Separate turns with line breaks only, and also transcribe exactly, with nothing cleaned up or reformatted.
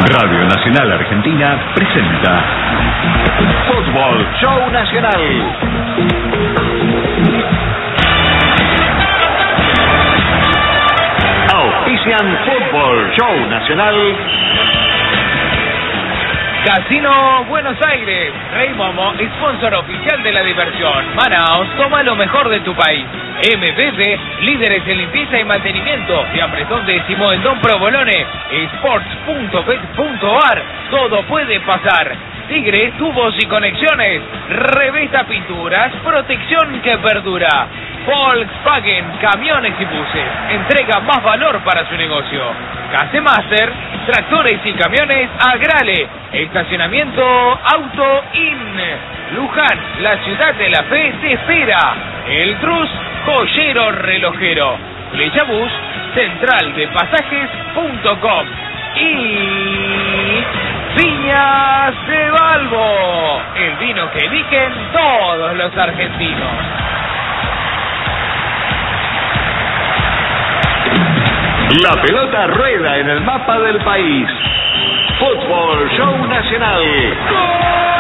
Radio Nacional Argentina presenta Fútbol Show Nacional. Auspician Fútbol Show Nacional.
Casino Buenos Aires, Rey Momo, sponsor oficial de la diversión. Manaos, toma lo mejor de tu país. M B B, líderes en limpieza y mantenimiento. Fiambretón de Simón Don Provolone. Sports punto bet punto ar, todo puede pasar. Tigre, tubos y conexiones. Revista Pinturas, protección que perdura. Volkswagen, camiones y buses. Entrega más valor para su negocio. Casemaster, tractores y camiones Agrale. Estacionamiento Auto In. Luján, la ciudad de la fe te espera. El Trus, joyero relojero. Flechabús, central de pasajes punto com. Y Viñas de Balbo, el vino que eligen todos los argentinos.
La pelota rueda en el mapa del país. Fútbol Show Nacional.